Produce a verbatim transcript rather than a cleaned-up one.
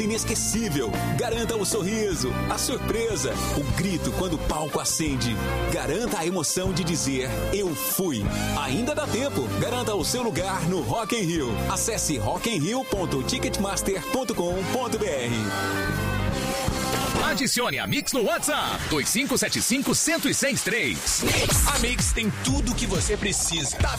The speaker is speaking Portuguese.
inesquecível. Garanta o sorriso, a surpresa, o grito quando o palco acende. Garanta a emoção de dizer eu fui. Ainda dá tempo. Garanta o seu lugar no Rock in Rio. Acesse rock in rio ponto ticketmaster ponto com ponto b r. Adicione a Mix no WhatsApp dois cinco sete cinco, um zero seis três. A Mix tem tudo o que você precisa. Tá